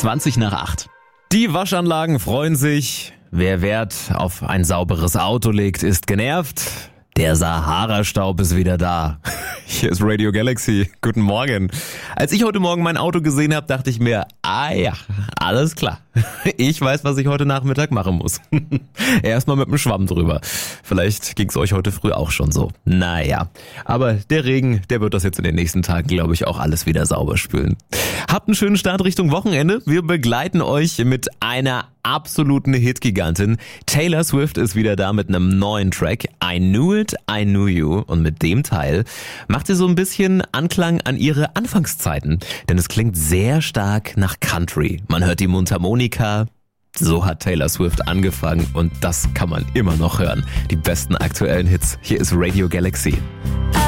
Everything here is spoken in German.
20 nach 8. Die Waschanlagen freuen sich. Wer Wert auf ein sauberes Auto legt, ist genervt. Der Sahara-Staub ist wieder da. Hier ist Radio Galaxy. Guten Morgen. Als ich heute Morgen mein Auto gesehen habe, dachte ich mir, alles klar. Ich weiß, was ich heute Nachmittag machen muss. Erstmal mit dem Schwamm drüber. Vielleicht ging's euch heute früh auch schon so. Naja, aber der Regen, der wird das jetzt in den nächsten Tagen, glaube ich, auch alles wieder sauber spülen. Habt einen schönen Start Richtung Wochenende. Wir begleiten euch mit einer absoluten Hitgigantin. Taylor Swift ist wieder da mit einem neuen Track. I Knew It, I Knew You. Und mit dem Teil macht sie so ein bisschen Anklang an ihre Anfangszeiten. Denn es klingt sehr stark nach Country. Man hört die Mundharmonika. So hat Taylor Swift angefangen und das kann man immer noch hören. Die besten aktuellen Hits. Hier ist Radio Galaxy.